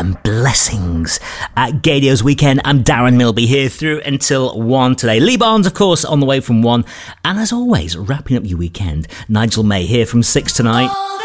and blessings at Gaydios Weekend. I'm Darren Milby here through until 1 today. Lee Barnes, of course, on the way from 1. And as always, wrapping up your weekend, Nigel May here from 6 tonight.